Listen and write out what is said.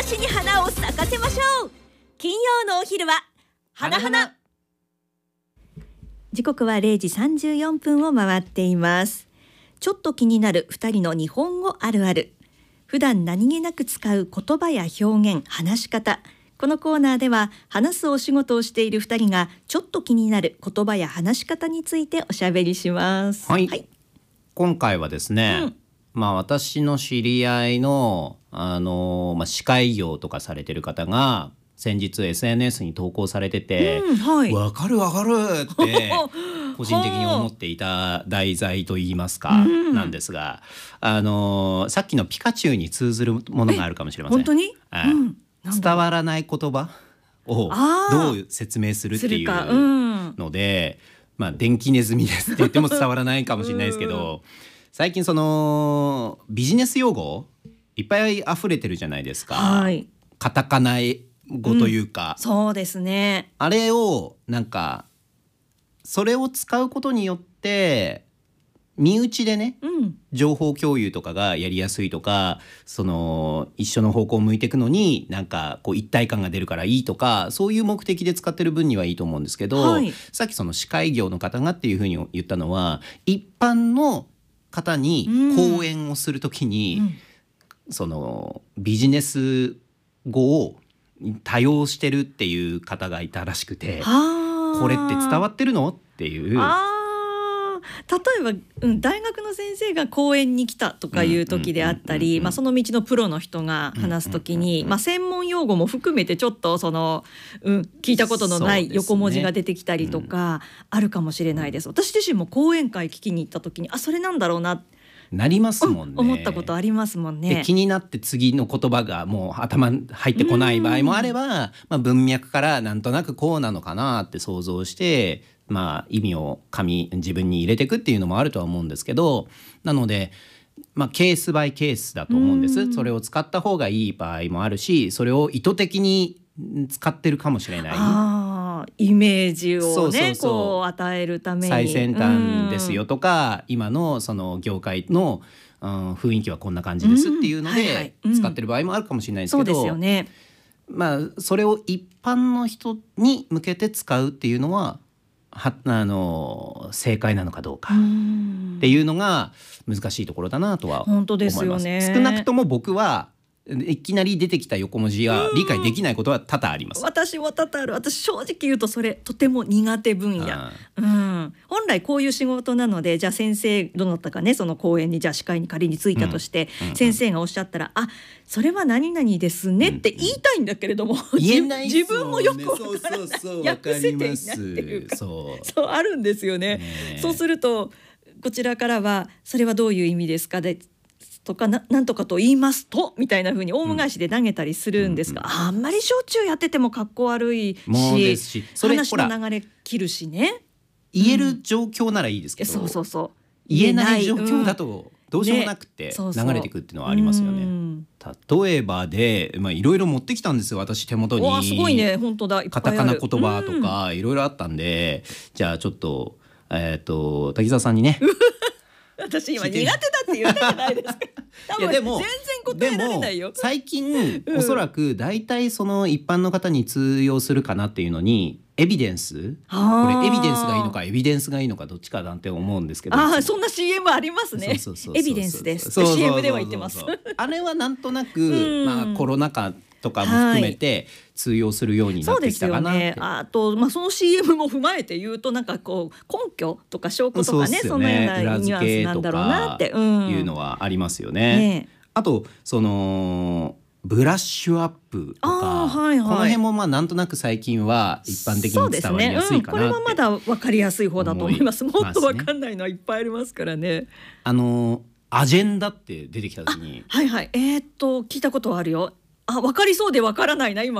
しに花を咲かせましょう。金曜のお昼は花々。時刻は0時34分を回っています。ちょっと気になる2人の日本語あるある。普段何気なく使う言葉や表現、話し方。このコーナーでは話すお仕事をしている2人がちょっと気になる言葉や話し方についておしゃべりします。 はい、今回はですね、私の知り合いの、歯科医業とかされてる方が先日 SNS に投稿されてて、わかるわかるって個人的に思っていた題材といいますか、なんですが、さっきのピカチュウに通ずるものがあるかもしれません。 本当に、 伝わらない言葉をどう説明するっていうので、電気ネズミですって言っても伝わらないかもしれないですけど最近そのビジネス用語いっぱい溢れてるじゃないですか、カタカナ語というか、 そうですね。 あれをなんかそれを使うことによって身内でね、情報共有とかがやりやすいとか、その一緒の方向を向いていくのになんかこう一体感が出るからいいとか、そういう目的で使ってる分にはいいと思うんですけど、さっきその歯科医業の方がっていうふうに言ったのは、一般の方に講演をするときに、そのビジネス語を多用してるっていう方がいたらしくて、これって伝わってるのっていう。 例えば、大学の先生が講演に来たとかいう時であったり、その道のプロの人が話す時に、専門用語も含めてちょっとその、聞いたことのない横文字が出てきたりとかあるかもしれないです。私自身も講演会聞きに行った時にそれなんだろうなりますもんね、 思ったことありますもんね。 で気になって次の言葉がもう頭に入ってこない場合もあれば、文脈からなんとなくこうなのかなって想像して意味を自分に入れていくっていうのもあるとは思うんですけど、なので、ケースバイケースだと思うんです。それを使った方がいい場合もあるし、それを意図的に使ってるかもしれない。 イメージをねこう与えるために最先端ですよとか、今のその業界の、雰囲気はこんな感じですっていうので使ってる場合もあるかもしれないですけど、 そうですよね。 それを一般の人に向けて使うっていうのは正解なのかどうかっていうのが難しいところだなとは思います。 本当ですよね。 少なくとも僕はいきなり出てきた横文字は理解できないことは多々あります。 私も多々ある。私正直言うとそれとても苦手分野。本来こういう仕事なので、じゃあ先生どなたかねその講演にじゃあ司会に仮についたとして、先生がおっしゃったらそれは何々ですねって言いたいんだけれども、 言えない自分もよくわからない。訳せていないっていうか、そうあるんですよね。そうするとこちらからはそれはどういう意味ですかでとかなんとかと言いますとみたいな風にオウム返しで投げたりするんですが、あんまりしょっちゅうやっててもかっこ悪いし、話の流れ切るしね。 言える状況ならいいですけど、言えない状況だとどうしようもなくて流れていくっていうのはありますよね。例えばでいろいろ持ってきたんですよ、私手元に。 すごいね、本当だ、いっぱいある。 カタカナ言葉とかいろいろあったんで、じゃあちょっと滝沢さんにね私今苦手だって言ったじゃないですか。多分全然答えられないよ。 最近おそらく大体その一般の方に通用するかなっていうのにエビデンス、これエビデンスがいいのかエビデンスがいいのかどっちかなんて思うんですけど、 そんな CM ありますね。エビデンスですって CM では言ってます。 あれはなんとなくコロナ禍とかも含めて通用するようになってきたかなって。 あと、その CM も踏まえて言うとなんかこう根拠とか証拠とかね、そのようなニュアンスなんだろうなっていうのはありますよね。あとそのブラッシュアップとか、この辺もなんとなく最近は一般的に伝わりやすいかなって。 これはまだ分かりやすい方だと思います。もっと分かんないのはいっぱいありますからね。 アジェンダって出てきた時に、 聞いたことはあるよ。分かりそうで分からないな今